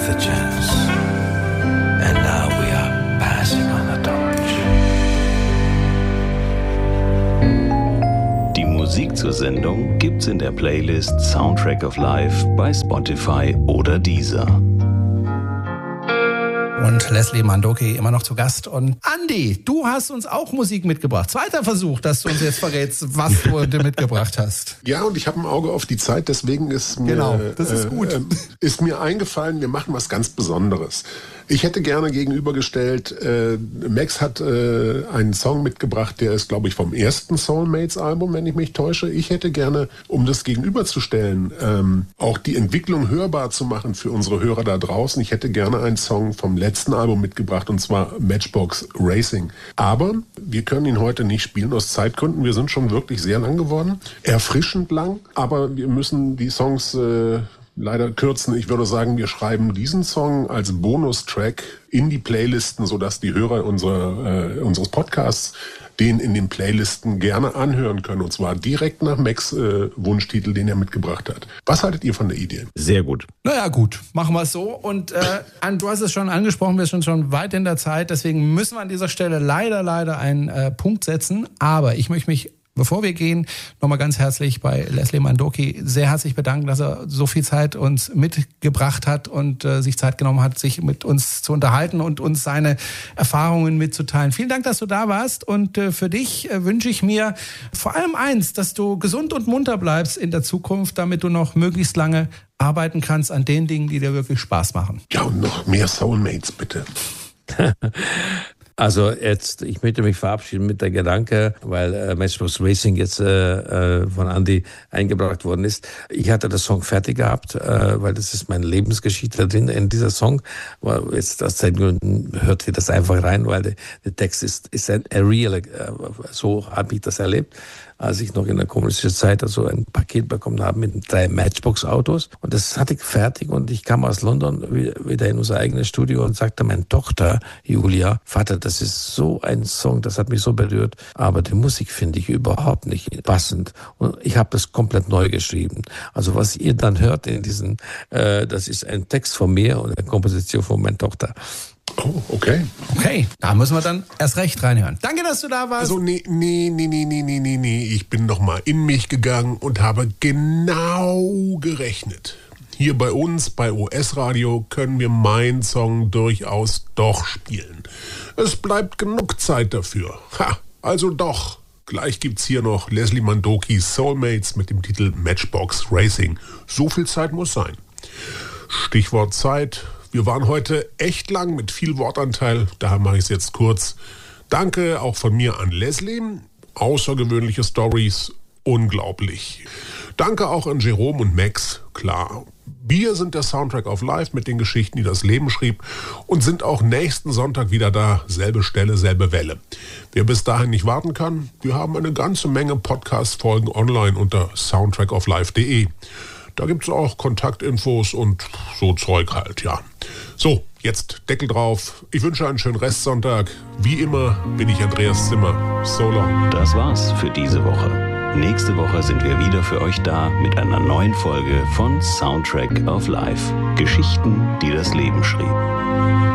the chance. And now we are passing on the torch. Die Musik zur Sendung gibt's in der Playlist Soundtrack of Life bei Spotify oder Deezer. Und Leslie Mandoki immer noch zu Gast. Und Andi, du hast uns auch Musik mitgebracht. Zweiter Versuch, dass du uns jetzt verrätst, was du dir mitgebracht hast. Ja, und ich habe ein Auge auf die Zeit, deswegen ist mir, genau, das ist gut. Ist mir eingefallen, wir machen was ganz Besonderes. Ich hätte gerne gegenübergestellt, Max hat einen Song mitgebracht, der ist, glaube ich, vom ersten Soulmates-Album, wenn ich mich täusche. Ich hätte gerne, um das gegenüberzustellen, auch die Entwicklung hörbar zu machen für unsere Hörer da draußen. Ich hätte gerne einen Song vom letzten Album mitgebracht, und zwar Matchbox Racing. Aber wir können ihn heute nicht spielen aus Zeitgründen. Wir sind schon wirklich sehr lang geworden, erfrischend lang, aber wir müssen die Songs leider kürzen. Ich würde sagen, wir schreiben diesen Song als Bonustrack in die Playlisten, sodass die Hörer unseres Podcasts den in den Playlisten gerne anhören können. Und zwar direkt nach Max' Wunschtitel, den er mitgebracht hat. Was haltet ihr von der Idee? Sehr gut. Naja, gut. Machen wir es so. Und du hast es schon angesprochen, wir sind schon weit in der Zeit. Deswegen müssen wir an dieser Stelle leider einen Punkt setzen. Aber ich möchte mich, bevor wir gehen, nochmal ganz herzlich bei Leslie Mandoki sehr herzlich bedanken, dass er so viel Zeit uns mitgebracht hat und sich Zeit genommen hat, sich mit uns zu unterhalten und uns seine Erfahrungen mitzuteilen. Vielen Dank, dass du da warst, und für dich wünsche ich mir vor allem eins, dass du gesund und munter bleibst in der Zukunft, damit du noch möglichst lange arbeiten kannst an den Dingen, die dir wirklich Spaß machen. Ja, und noch mehr Soulmates, bitte. Also jetzt, ich möchte mich verabschieden mit der Gedanke, weil Matchbox Racing jetzt von Andy eingebracht worden ist. Ich hatte das Song fertig gehabt, weil das ist meine Lebensgeschichte drin in dieser Song. Aber jetzt aus Zeitgründen hört ihr das einfach rein, weil der Text ist ein real, so habe ich das erlebt, als ich noch in der kommunistischen Zeit also ein Paket bekommen habe mit 3 Matchbox-Autos. Und das hatte ich fertig, und ich kam aus London wieder in unser eigenes Studio und sagte meine Tochter, Julia, Vater, das ist so ein Song, das hat mich so berührt, aber die Musik finde ich überhaupt nicht passend. Und ich habe das komplett neu geschrieben. Also was ihr dann hört in diesen, das ist ein Text von mir und eine Komposition von meiner Tochter. Oh, okay. Okay, da müssen wir dann erst recht reinhören. Danke, dass du da warst. Also nee. Ich bin noch mal in mich gegangen und habe genau gerechnet. Hier bei uns, bei OS-Radio, können wir meinen Song durchaus doch spielen. Es bleibt genug Zeit dafür. Also doch. Gleich gibt's hier noch Leslie Mandokis Soulmates mit dem Titel Matchbox Racing. So viel Zeit muss sein. Stichwort Zeit. Wir waren heute echt lang mit viel Wortanteil, daher mache ich es jetzt kurz. Danke auch von mir an Leslie. Außergewöhnliche Stories, unglaublich. Danke auch an Jerome und Max, klar. Wir sind der Soundtrack of Life mit den Geschichten, die das Leben schrieb, und sind auch nächsten Sonntag wieder da. Selbe Stelle, selbe Welle. Wer bis dahin nicht warten kann, wir haben eine ganze Menge Podcast-Folgen online unter soundtrackoflife.de. Da gibt's auch Kontaktinfos und so Zeug halt, ja. So, jetzt Deckel drauf. Ich wünsche einen schönen Restsonntag. Wie immer bin ich Andreas Zimmer. So long. Das war's für diese Woche. Nächste Woche sind wir wieder für euch da mit einer neuen Folge von Soundtrack of Life. Geschichten, die das Leben schrieb.